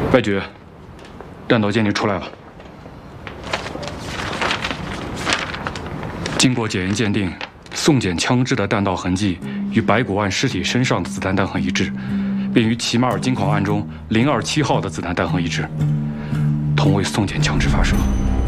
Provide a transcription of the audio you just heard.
外局，弹道鉴定出来了。经过检验鉴定，宋简枪支的弹道痕迹与白骨案尸体身上的子弹弹痕一致，并与齐马尔金矿案中027号的子弹弹痕一致，同为宋简枪支发射。